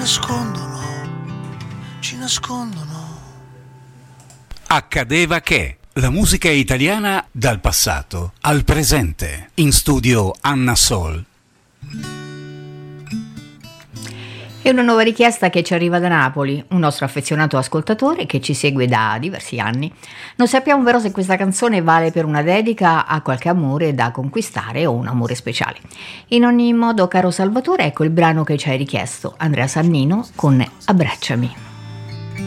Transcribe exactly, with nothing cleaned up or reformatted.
nascondono, ci nascondono. Accadeva che la musica italiana dal passato al presente. In studio Anna Sol. È una nuova richiesta che ci arriva da Napoli, un nostro affezionato ascoltatore che ci segue da diversi anni. Non sappiamo però se questa canzone vale per una dedica a qualche amore da conquistare o un amore speciale. In ogni modo, caro Salvatore, ecco il brano che ci hai richiesto, Andrea Sannino con Abbracciami.